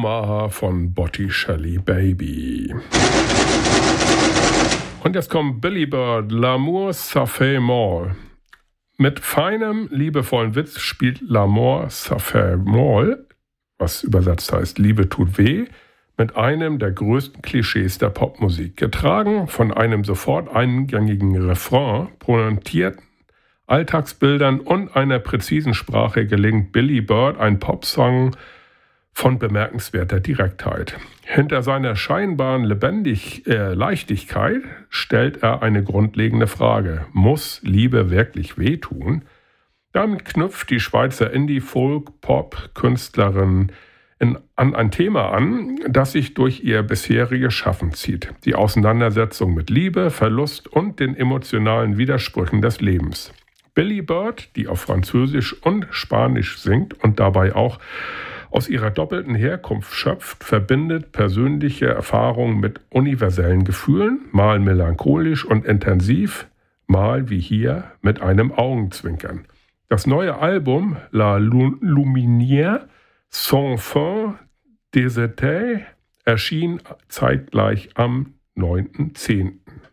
Omaha von Botticelli Baby. Und jetzt kommt Billy Bird, L'amour ça fait mal. Mit feinem, liebevollen Witz spielt L'amour ça fait mal, was übersetzt heißt Liebe tut weh, mit einem der größten Klischees der Popmusik. Getragen von einem sofort eingängigen Refrain, pointierten Alltagsbildern und einer präzisen Sprache gelingt Billy Bird ein Popsong von bemerkenswerter Direktheit. Hinter seiner scheinbaren Leichtigkeit stellt er eine grundlegende Frage. Muss Liebe wirklich wehtun? Damit knüpft die Schweizer Indie-Folk-Pop-Künstlerin an ein Thema an, das sich durch ihr bisheriges Schaffen zieht. Die Auseinandersetzung mit Liebe, Verlust und den emotionalen Widersprüchen des Lebens. Billy Bird, die auf Französisch und Spanisch singt und dabei auch aus ihrer doppelten Herkunft schöpft, verbindet persönliche Erfahrungen mit universellen Gefühlen, mal melancholisch und intensiv, mal wie hier mit einem Augenzwinkern. Das neue Album La Lumière sans fin des étés erschien zeitgleich am 9.10.